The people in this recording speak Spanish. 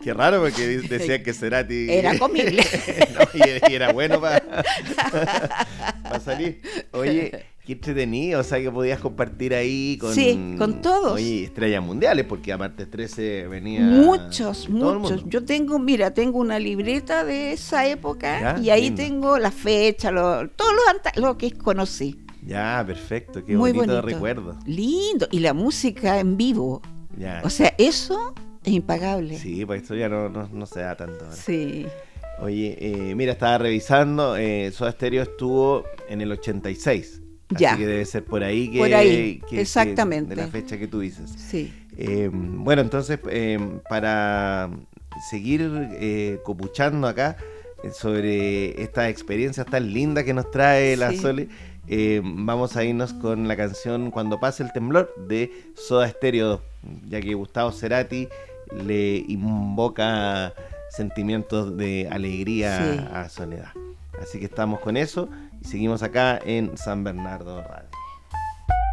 Qué raro porque decían que Cerati Era comible. No, y era bueno para salir. Oye, qué entretenido, o sea que podías compartir ahí con, Sí, con todos. oye, estrellas mundiales, porque a Martes 13 venía Muchos, todo el muchos. mundo. Yo tengo, mira, tengo una libreta de esa época Ya, y ahí lindo. tengo la fecha, todo lo que conocí. Ya, perfecto, qué Muy bonito bonito. recuerdo. Lindo. Y la música en vivo. Ya. O sea, eso es impagable. Sí, pues esto ya no se da tanto ahora. Sí. Oye, mira, estaba revisando, Soda Stereo estuvo en el 86. Ya. Así que debe ser por ahí Por ahí, exactamente. de la fecha que tú dices. Sí. Bueno, entonces, para seguir copuchando acá sobre estas experiencias tan lindas que nos trae la Sí. Sole, vamos a irnos con la canción Cuando pase el temblor de Soda Stereo 2, ya que Gustavo Cerati le invoca sentimientos de alegría Sí. a Soledad. Así que estamos con eso y seguimos acá en San Bernardo Radio.